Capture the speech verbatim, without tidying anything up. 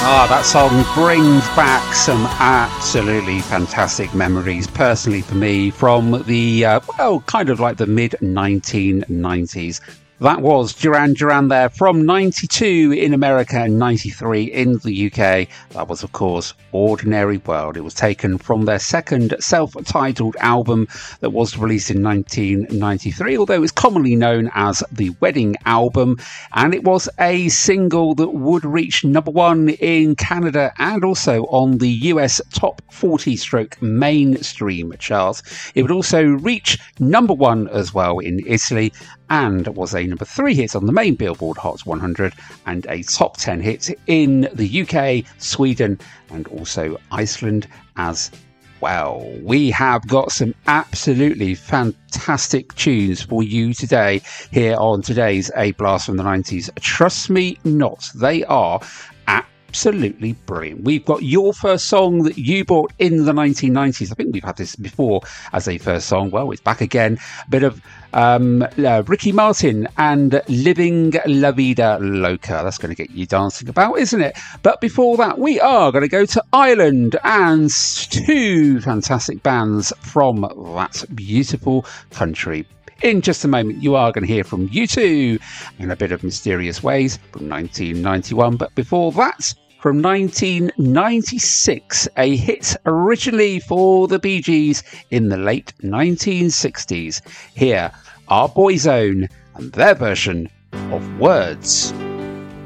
Ah, that song brings back some absolutely fantastic memories, personally for me, from the, uh, well, kind of like the mid nineteen nineties. That was Duran Duran there from ninety-two in America and ninety-three in the U K. That was, of course, Ordinary World. It was taken from their second self-titled album that was released in nineteen ninety-three, although it's commonly known as the Wedding Album. And it was a single that would reach number one in Canada and also on the U S top forty stroke mainstream charts. It would also reach number one as well in Italy, and was a number three hit on the main Billboard Hot one hundred and a top ten hit in the U K, Sweden and also Iceland as well. We have got some absolutely fantastic tunes for you today here on today's A Blast from the nineties. Trust me not, they are absolutely brilliant. We've got your first song that you bought in the nineteen nineties. I think we've had this before as a first song. Well, it's back again. A bit of um, uh, Ricky Martin and Living La Vida Loca. That's going to get you dancing about, isn't it? But before that, we are going to go to Ireland and two fantastic bands from that beautiful country. In just a moment, you are going to hear from U two and a bit of Mysterious Ways from nineteen ninety-one. But before that, from nineteen ninety-six, a hit originally for the Bee Gees in the late nineteen sixties. Here are Boyzone and their version of Words.